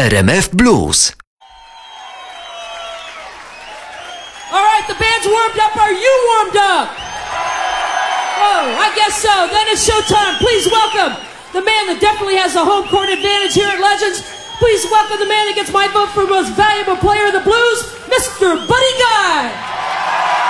RMF Blues. All right, the band's warmed up. Are you warmed up? Oh, I guess so. Then it's showtime. Please welcome the man that definitely has a home court advantage here at Legends. Please welcome the man that gets my vote for most valuable player of the blues, Mr. Buddy Guy.